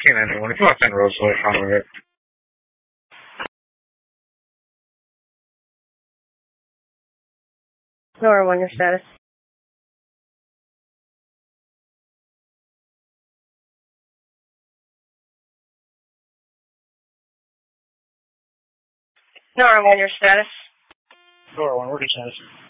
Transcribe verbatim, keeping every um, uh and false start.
K nine one, if you want to send Rosewood, holler it. Nora one, your status. Nora one, your status. Nora one, what's your status?